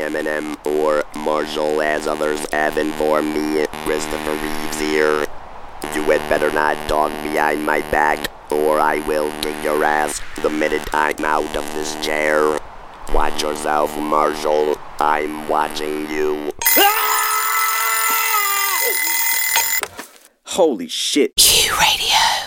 Eminem or Marshall as others have informed me. Christopher Reeves here. You had better not talk behind my back, or I will kick your ass the minute I'm out of this chair. Watch yourself, Marshall. I'm watching you. Holy shit. Q Radio.